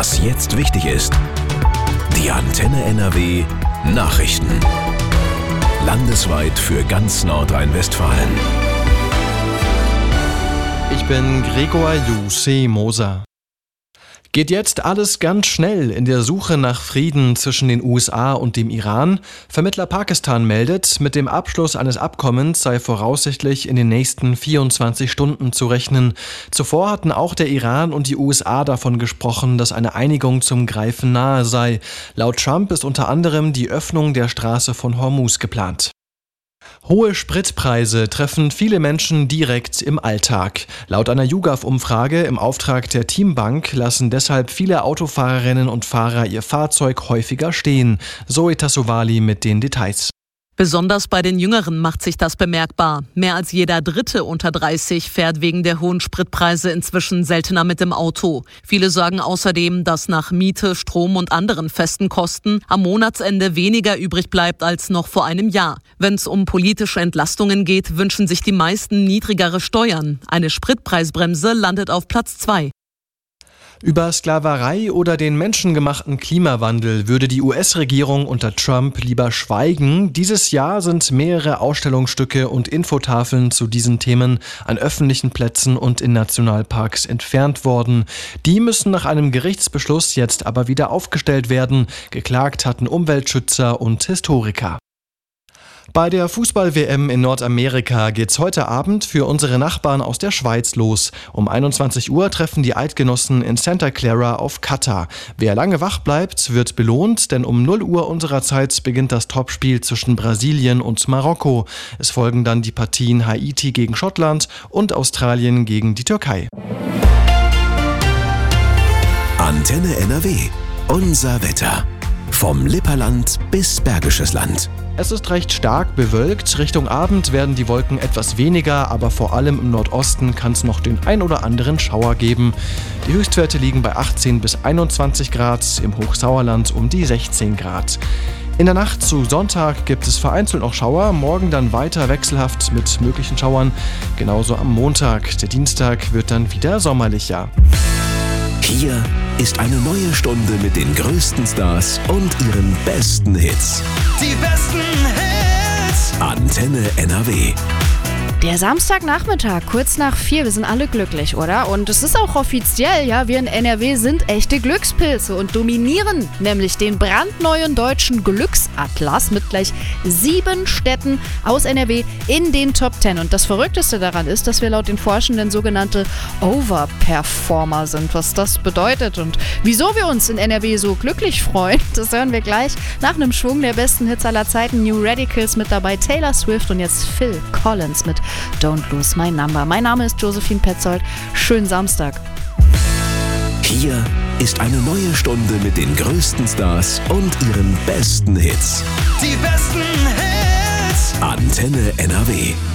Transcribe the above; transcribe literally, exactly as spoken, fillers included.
Was jetzt wichtig ist. Die Antenne N R W Nachrichten. Landesweit für ganz Nordrhein-Westfalen. Ich bin Gregor Jussi Moser. Geht jetzt alles ganz schnell in der Suche nach Frieden zwischen den U S A und dem Iran? Vermittler Pakistan meldet, mit dem Abschluss eines Abkommens sei voraussichtlich in den nächsten vierundzwanzig Stunden zu rechnen. Zuvor hatten auch der Iran und die U S A davon gesprochen, dass eine Einigung zum Greifen nahe sei. Laut Trump ist unter anderem die Öffnung der Straße von Hormuz geplant. Hohe Spritpreise treffen viele Menschen direkt im Alltag. Laut einer YouGov-Umfrage im Auftrag der Teambank lassen deshalb viele Autofahrerinnen und Fahrer ihr Fahrzeug häufiger stehen. Zoe Tassovali mit den Details. Besonders bei den Jüngeren macht sich das bemerkbar. Mehr als jeder Dritte unter dreißig fährt wegen der hohen Spritpreise inzwischen seltener mit dem Auto. Viele sagen außerdem, dass nach Miete, Strom und anderen festen Kosten am Monatsende weniger übrig bleibt als noch vor einem Jahr. Wenn es um politische Entlastungen geht, wünschen sich die meisten niedrigere Steuern. Eine Spritpreisbremse landet auf Platz zwei. Über Sklaverei oder den menschengemachten Klimawandel würde die U S-Regierung unter Trump lieber schweigen. Dieses Jahr sind mehrere Ausstellungsstücke und Infotafeln zu diesen Themen an öffentlichen Plätzen und in Nationalparks entfernt worden. Die müssen nach einem Gerichtsbeschluss jetzt aber wieder aufgestellt werden. Geklagt hatten Umweltschützer und Historiker. Bei der Fußball-W M in Nordamerika geht's heute Abend für unsere Nachbarn aus der Schweiz los. Um einundzwanzig Uhr treffen die Eidgenossen in Santa Clara auf Katar. Wer lange wach bleibt, wird belohnt, denn um null Uhr unserer Zeit beginnt das Topspiel zwischen Brasilien und Marokko. Es folgen dann die Partien Haiti gegen Schottland und Australien gegen die Türkei. Antenne N R W. Unser Wetter. Vom Lipperland bis Bergisches Land. Es ist recht stark bewölkt. Richtung Abend werden die Wolken etwas weniger, aber vor allem im Nordosten kann es noch den ein oder anderen Schauer geben. Die Höchstwerte liegen bei achtzehn bis einundzwanzig Grad, im Hochsauerland um die sechzehn Grad. In der Nacht zu Sonntag gibt es vereinzelt noch Schauer, morgen dann weiter wechselhaft mit möglichen Schauern, genauso am Montag. Der Dienstag wird dann wieder sommerlicher. Hier ist eine neue Stunde mit den größten Stars und ihren besten Hits. Die besten Hits. Antenne N R W. Der Samstagnachmittag, kurz nach vier, wir sind alle glücklich, oder? Und es ist auch offiziell, ja, wir in N R W sind echte Glückspilze und dominieren nämlich den brandneuen deutschen Glücksatlas mit gleich sieben Städten aus N R W in den Top Ten. Und das Verrückteste daran ist, dass wir laut den Forschenden sogenannte Overperformer sind. Was das bedeutet und wieso wir uns in N R W so glücklich freuen, das hören wir gleich nach einem Schwung der besten Hits aller Zeiten. New Radicals mit dabei, Taylor Swift und jetzt Phil Collins mit Don't Lose My Number. Mein Name ist Josephine Petzold. Schönen Samstag. Hier ist eine neue Stunde mit den größten Stars und ihren besten Hits. Die besten Hits. Antenne N R W.